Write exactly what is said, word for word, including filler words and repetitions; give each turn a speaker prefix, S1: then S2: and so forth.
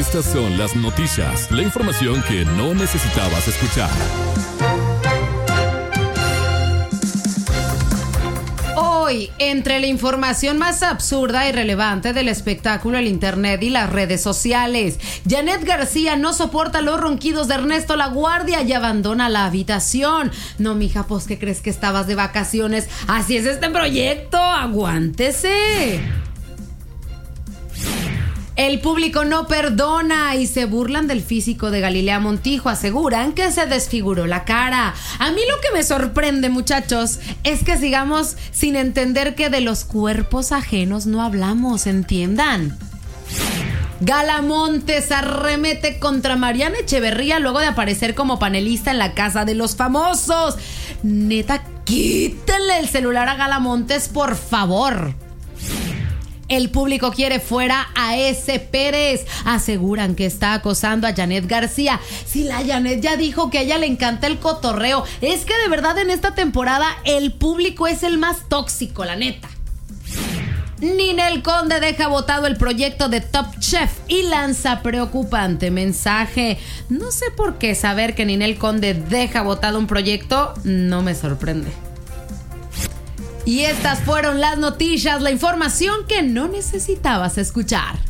S1: Estas son las noticias, la información que no necesitabas escuchar.
S2: Hoy, entre la información más absurda y relevante del espectáculo, el internet y las redes sociales, Janet García no soporta los ronquidos de Ernesto La Guardia y abandona la habitación. No, mija, pues, ¿qué crees que estabas de vacaciones? Así es este proyecto, aguántese. El público no perdona y se burlan del físico de Galilea Montijo. Aseguran que se desfiguró la cara. A mí lo que me sorprende, muchachos, es que sigamos sin entender que de los cuerpos ajenos no hablamos, ¿entiendan? Galamontes arremete contra Mariana Echeverría luego de aparecer como panelista en La Casa de los Famosos. Neta, quítenle el celular a Galamontes, por favor. El público quiere fuera a ese Pérez. Aseguran que está acosando a Janet García. Si la Janet ya dijo que a ella le encanta el cotorreo. Es que de verdad en esta temporada el público es el más tóxico, la neta. Ninel Conde deja botado el proyecto de Top Chef y lanza preocupante mensaje. No sé por qué saber que Ninel Conde deja botado un proyecto no me sorprende. Y estas fueron las noticias, la información que no necesitabas escuchar.